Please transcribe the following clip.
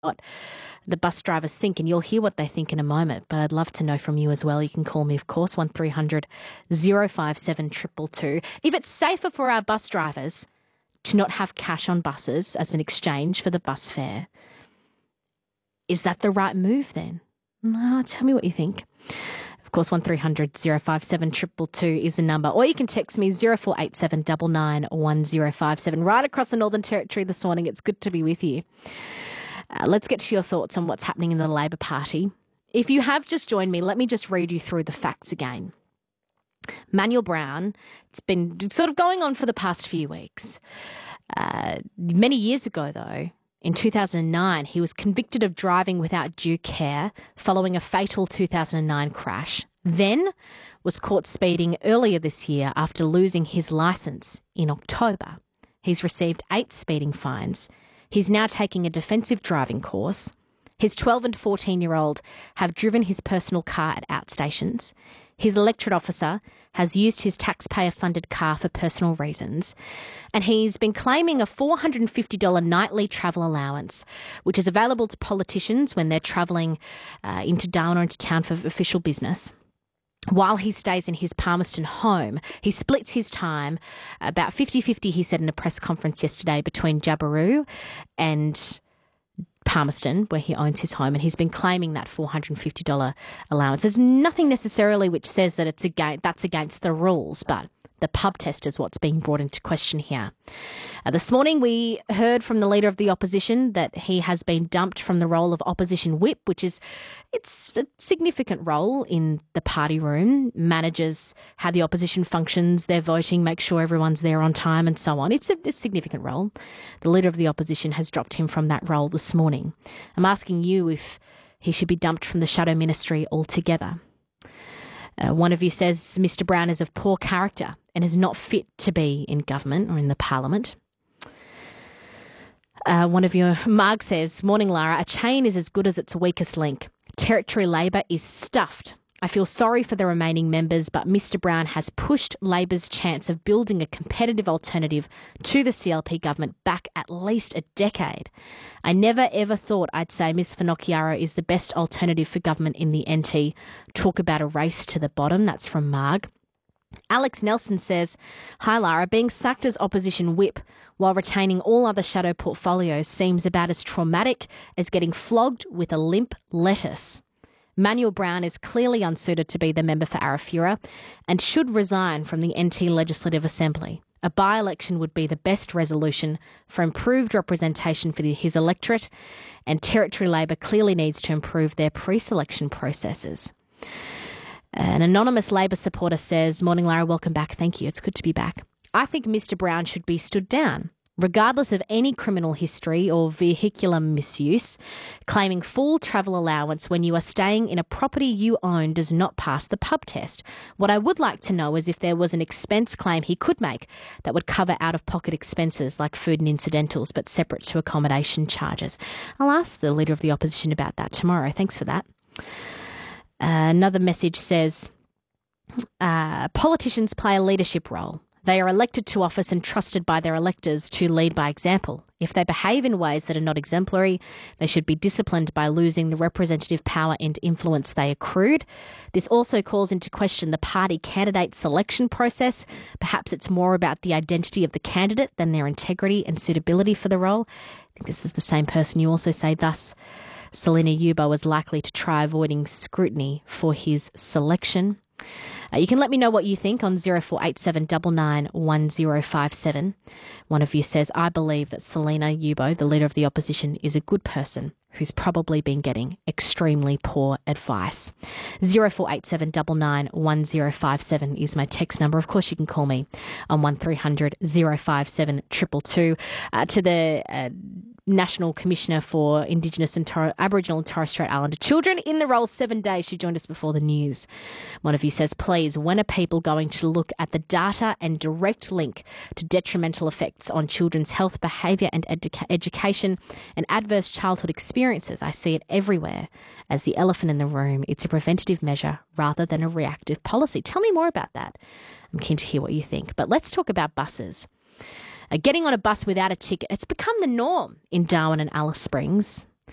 the bus drivers think, and you'll hear what they think in a moment, but I'd love to know from you as well. You can call me, of course, 1300 057 222. If it's safer for our bus drivers to not have cash on buses as an exchange for the bus fare, is that the right move then? Tell me what you think. Of course, 1300 057 222 is the number. Or you can text me 0487 991057. Right across the Northern Territory this morning. It's good to be with you. Let's get to your thoughts on what's happening in the Labor Party. If you have just joined me, let me just read you through the facts again. Manuel Brown, it's been sort of going on for the past few weeks. Many years ago, though, in 2009, he was convicted of driving without due care following a fatal 2009 crash. Then was caught speeding earlier this year after losing his licence in October. He's received 8 speeding fines. He's now taking a defensive driving course. His 12 and 14-year-old have driven his personal car at outstations. His electorate officer has used his taxpayer-funded car for personal reasons. And he's been claiming a $450 nightly travel allowance, which is available to politicians when they're travelling into Darwin or into town for official business. While he stays in his Palmerston home, he splits his time about 50-50, he said in a press conference yesterday, between Jabiru and Palmerston, where he owns his home, and he's been claiming that $450 allowance. There's nothing necessarily which says that that's against the rules, but the pub test is what's being brought into question here. This morning we heard from the Leader of the Opposition that he has been dumped from the role of Opposition Whip, which is it's a significant role in the party room, manages how the opposition functions, their voting, make sure everyone's there on time and so on. It's a significant role. The Leader of the Opposition has dropped him from that role this morning. I'm asking you if he should be dumped from the shadow ministry altogether. One of you says Mr. Brown is of poor character and is not fit to be in government or in the parliament. One of you, Marg, says, "Morning, Lara. A chain is as good as its weakest link. Territory Labor is stuffed. I feel sorry for the remaining members, but Mr. Brown has pushed Labor's chance of building a competitive alternative to the CLP government back at least a decade. I never ever thought I'd say Ms. Finocchiaro is the best alternative for government in the NT. Talk about a race to the bottom." That's from Marg. Alex Nelson says, "Hi Lara, being sacked as opposition whip while retaining all other shadow portfolios seems about as traumatic as getting flogged with a limp lettuce. Manuel Brown is clearly unsuited to be the member for Arafura and should resign from the NT Legislative Assembly. A by-election would be the best resolution for improved representation for his electorate, and Territory Labor clearly needs to improve their pre-selection processes." An anonymous Labor supporter says, "Morning, Lara, welcome back. Thank you. It's good to be back. I think Mr. Brown should be stood down, regardless of any criminal history or vehicular misuse. Claiming full travel allowance when you are staying in a property you own does not pass the pub test. What I would like to know is if there was an expense claim he could make that would cover out-of-pocket expenses like food and incidentals, but separate to accommodation charges." I'll ask the Leader of the Opposition about that tomorrow. Thanks for that. Another message says, "Politicians play a leadership role. They are elected to office and trusted by their electors to lead by example. If they behave in ways that are not exemplary, they should be disciplined by losing the representative power and influence they accrued. This also calls into question the party candidate selection process. Perhaps it's more about the identity of the candidate than their integrity and suitability for the role." I think this is the same person. You also say, "Thus, Selina Yuba was likely to try avoiding scrutiny for his selection." You can let me know what you think on 0487 991057. One of you says, "I believe that Selina Yubo, the Leader of the Opposition, is a good person who's probably been getting extremely poor advice." 0487 991057 is my text number. Of course, you can call me on 1300 057 222. To the National Commissioner for Indigenous and Aboriginal and Torres Strait Islander Children in the role 7 days. She joined us before the news. One of you says, "Please, when are people going to look at the data and direct link to detrimental effects on children's health, behaviour and education and adverse childhood experiences? I see it everywhere. As the elephant in the room, it's a preventative measure rather than a reactive policy." Tell me more about that. I'm keen to hear what you think. But let's talk about buses. Getting on a bus without a ticket, it's become the norm in Darwin and Alice Springs.